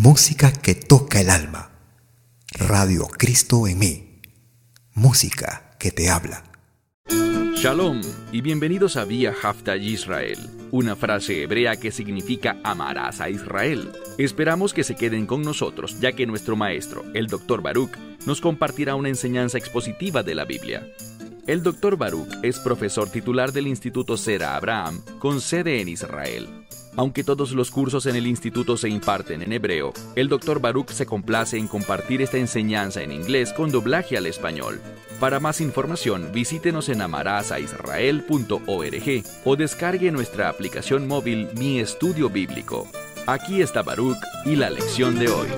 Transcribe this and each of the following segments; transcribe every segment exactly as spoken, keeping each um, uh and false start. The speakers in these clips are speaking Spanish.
Música que toca el alma. Radio Cristo en mí. Música que te habla. Shalom y bienvenidos a Vía Hafta Yisrael, una frase hebrea que significa amarás a Israel. Esperamos que se queden con nosotros, ya que nuestro maestro, el doctor Baruch, nos compartirá una enseñanza expositiva de la Biblia. El doctor Baruch es profesor titular del Instituto Zera Abraham, con sede en Israel. Aunque todos los cursos en el instituto se imparten en hebreo, el doctor Baruch se complace en compartir esta enseñanza en inglés con doblaje al español. Para más información, visítenos en amarasaisrael punto org o descargue nuestra aplicación móvil Mi Estudio Bíblico. Aquí está Baruch y la lección de hoy.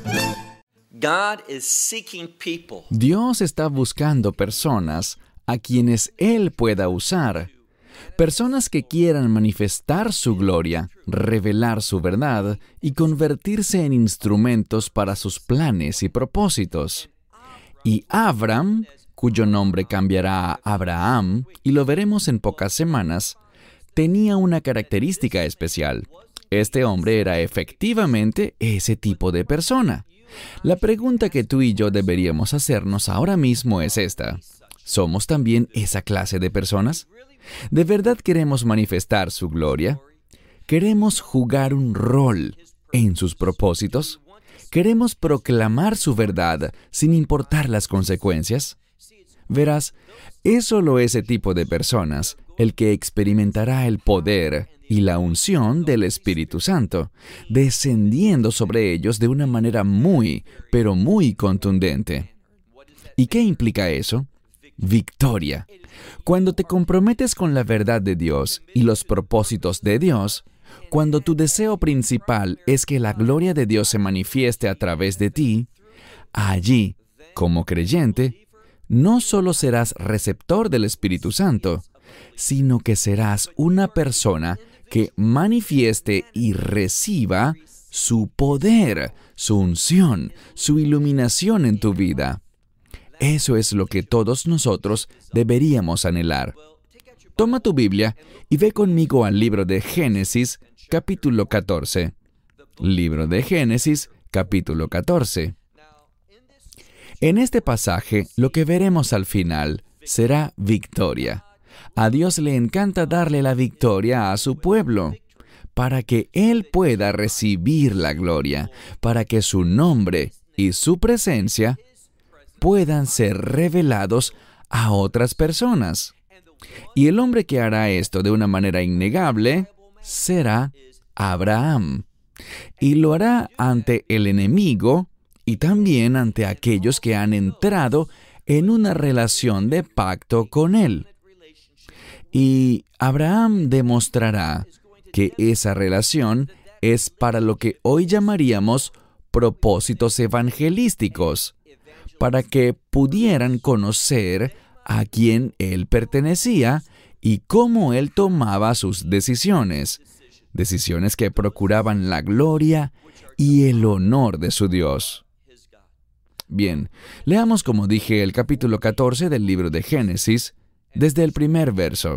Dios está buscando personas a quienes Él pueda usar. Personas que quieran manifestar su gloria, revelar su verdad y convertirse en instrumentos para sus planes y propósitos. Y Abram, cuyo nombre cambiará a Abraham, y lo veremos en pocas semanas, tenía una característica especial. Este hombre era efectivamente ese tipo de persona. La pregunta que tú y yo deberíamos hacernos ahora mismo es esta: ¿somos también esa clase de personas? ¿De verdad queremos manifestar su gloria? ¿Queremos jugar un rol en sus propósitos? ¿Queremos proclamar su verdad sin importar las consecuencias? Verás, es solo ese tipo de personas el que experimentará el poder y la unción del Espíritu Santo, descendiendo sobre ellos de una manera muy, pero muy contundente. ¿Y qué implica eso? Victoria. Cuando te comprometes con la verdad de Dios y los propósitos de Dios, cuando tu deseo principal es que la gloria de Dios se manifieste a través de ti, allí, como creyente, no solo serás receptor del Espíritu Santo, sino que serás una persona que manifieste y reciba su poder, su unción, su iluminación en tu vida. Eso es lo que todos nosotros deberíamos anhelar. Toma tu Biblia y ve conmigo al libro de Génesis, capítulo catorce. Libro de Génesis, capítulo catorce. En este pasaje, lo que veremos al final será victoria. A Dios le encanta darle la victoria a su pueblo, para que Él pueda recibir la gloria, para que su nombre y su presencia puedan ser revelados a otras personas. Y el hombre que hará esto de una manera innegable será Abraham. Y lo hará ante el enemigo y también ante aquellos que han entrado en una relación de pacto con él. Y Abraham demostrará que esa relación es para lo que hoy llamaríamos propósitos evangelísticos, para que pudieran conocer a quién él pertenecía y cómo él tomaba sus decisiones, decisiones que procuraban la gloria y el honor de su Dios. Bien, leamos, como dije, el capítulo catorce del libro de Génesis, desde el primer verso.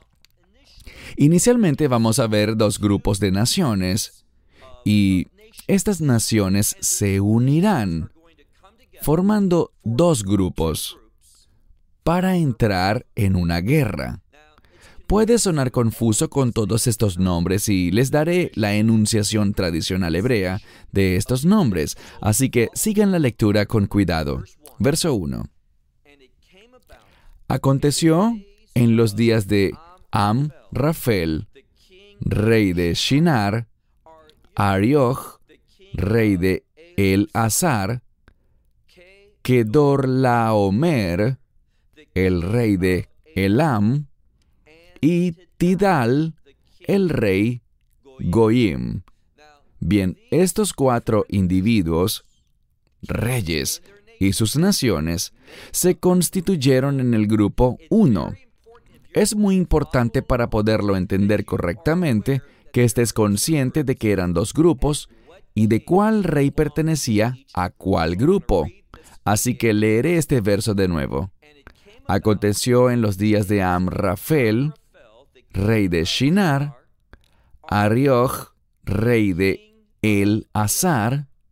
Inicialmente vamos a ver dos grupos de naciones, y estas naciones se unirán, formando dos grupos, para entrar en una guerra. Puede sonar confuso con todos estos nombres y les daré la enunciación tradicional hebrea de estos nombres, así que sigan la lectura con cuidado. Verso uno. Aconteció en los días de Am-Rafel, rey de Shinar, Arioch, rey de El-Azar, Kedorlaomer, el rey de Elam, y Tidal, el rey Goyim. Bien, estos cuatro individuos, reyes y sus naciones, se constituyeron en el grupo uno. Es muy importante para poderlo entender correctamente que estés consciente de que eran dos grupos y de cuál rey pertenecía a cuál grupo. Así que leeré este verso de nuevo. Aconteció en los días de Am-Rafel, rey de Shinar, Arioch, rey de El-Azar,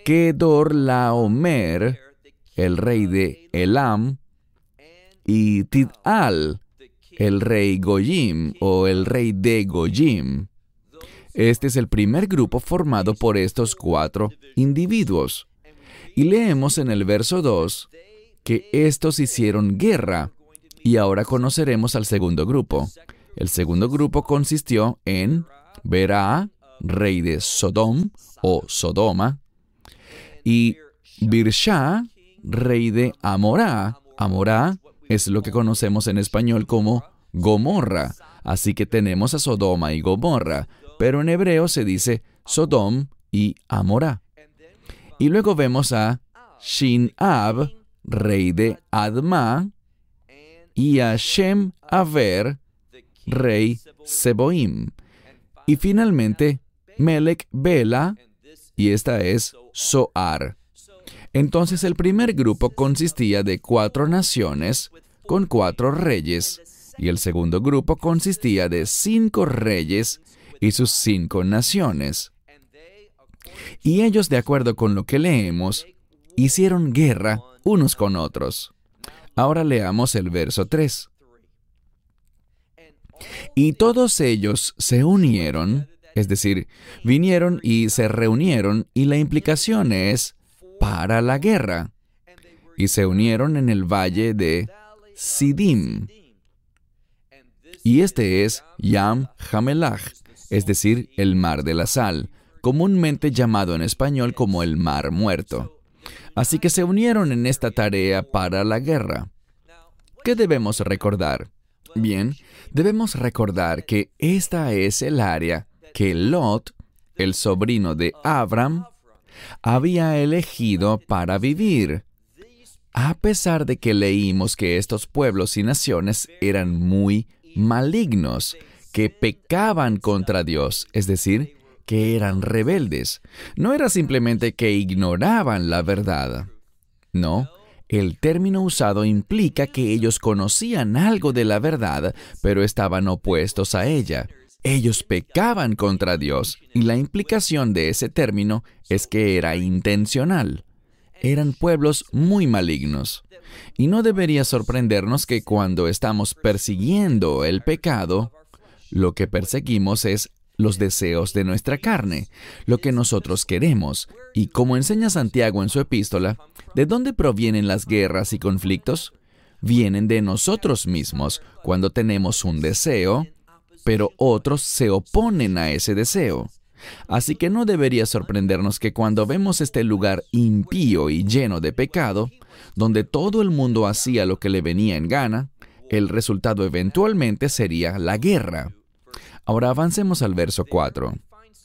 Kedorlaomer, el rey de Elam, y Tidal, el rey Goyim o el rey de Goyim. Este es el primer grupo formado por estos cuatro individuos. Y leemos en el verso dos que estos hicieron guerra, y ahora conoceremos al segundo grupo. El segundo grupo consistió en Berá, rey de Sodom o Sodoma, y Birsha, rey de Amorá. Amorá es lo que conocemos en español como Gomorra. Así que tenemos a Sodoma y Gomorra, pero en hebreo se dice Sodom y Amorá. Y luego vemos a Shinab, rey de Adma, y a Shem Aver, rey Seboim. Y finalmente, Melech Bela, y esta es Zoar. Entonces el primer grupo consistía de cuatro naciones con cuatro reyes, y el segundo grupo consistía de cinco reyes y sus cinco naciones. Y ellos, de acuerdo con lo que leemos, hicieron guerra unos con otros. Ahora leamos el verso tres. Y todos ellos se unieron, es decir, vinieron y se reunieron, y la implicación es para la guerra. Y se unieron en el valle de Sidim. Y este es Yam Hamelach, es decir, el mar de la sal, comúnmente llamado en español como el mar muerto. Así que se unieron en esta tarea para la guerra. ¿Qué debemos recordar? Bien, debemos recordar que esta es el área que Lot, el sobrino de Abram, había elegido para vivir. A pesar de que leímos que estos pueblos y naciones eran muy malignos, que pecaban contra Dios, es decir, que eran rebeldes. No era simplemente que ignoraban la verdad. No, el término usado implica que ellos conocían algo de la verdad, pero estaban opuestos a ella. Ellos pecaban contra Dios, y la implicación de ese término es que era intencional. Eran pueblos muy malignos. Y no debería sorprendernos que cuando estamos persiguiendo el pecado, lo que perseguimos es los deseos de nuestra carne, lo que nosotros queremos. Y como enseña Santiago en su epístola, ¿de dónde provienen las guerras y conflictos? Vienen de nosotros mismos, cuando tenemos un deseo, pero otros se oponen a ese deseo. Así que no debería sorprendernos que cuando vemos este lugar impío y lleno de pecado, donde todo el mundo hacía lo que le venía en gana, el resultado eventualmente sería la guerra. Ahora avancemos al verso cuatro.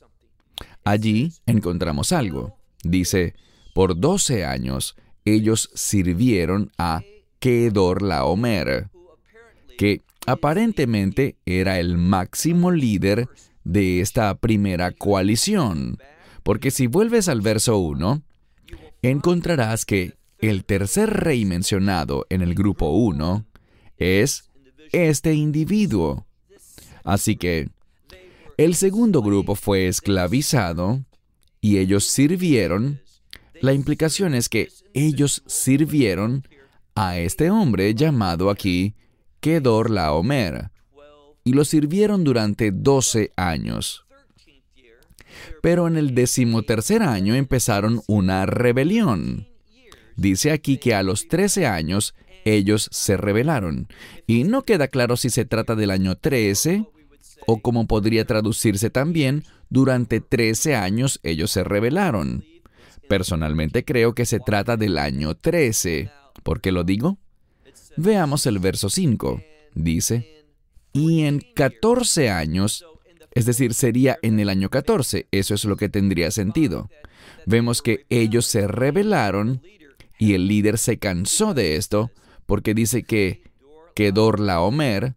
Allí encontramos algo. Dice, por doce años ellos sirvieron a Kedorlaomer, que aparentemente era el máximo líder de esta primera coalición. Porque si vuelves al verso uno, encontrarás que el tercer rey mencionado en el grupo uno es este individuo. Así que el segundo grupo fue esclavizado y ellos sirvieron. La implicación es que ellos sirvieron a este hombre llamado aquí Kedorlaomer, y lo sirvieron durante doce años. Pero en el decimotercer año empezaron una rebelión. Dice aquí que a los trece años ellos se rebelaron, y no queda claro si se trata del año trece, o como podría traducirse también, durante trece años ellos se rebelaron. Personalmente creo que se trata del año trece. ¿Por qué lo digo? Veamos el verso cinco. Dice, y en catorce años, es decir, sería en el año catorce, eso es lo que tendría sentido. Vemos que ellos se rebelaron y el líder se cansó de esto, porque dice que Kedorlaomer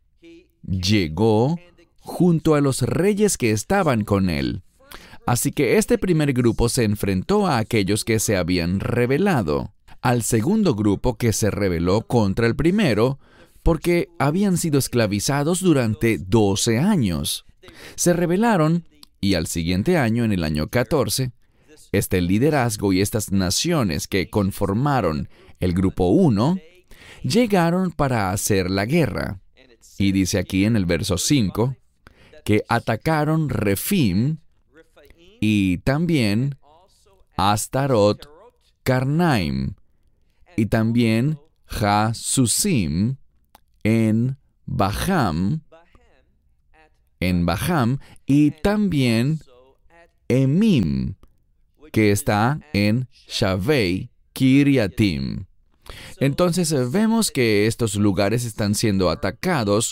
llegó junto a los reyes que estaban con él. Así que este primer grupo se enfrentó a aquellos que se habían rebelado, al segundo grupo que se rebeló contra el primero, porque habían sido esclavizados durante doce años. Se rebelaron, y al siguiente año, en el año catorce, este liderazgo y estas naciones que conformaron el grupo uno, llegaron para hacer la guerra. Y dice aquí en el verso cinco, que atacaron Refim y también Astarot Karnaim y también Jasusim en Baham, en Baham y también Emim, que está en Shavei Kiriatim. Entonces vemos que estos lugares están siendo atacados